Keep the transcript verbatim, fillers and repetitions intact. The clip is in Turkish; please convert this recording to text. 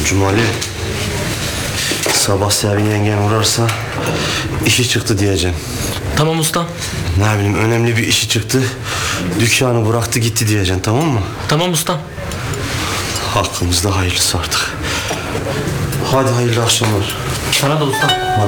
Cumali, sabah Sevin yengen uğrarsa işi çıktı diyeceksin. Tamam usta. Ne bileyim, önemli bir işi çıktı, dükkanı bıraktı gitti diyeceksin, tamam mı? Tamam usta. Hakkımızda hayırlısı artık. Hadi hayırlı akşamlar. Sana da usta. Hadi.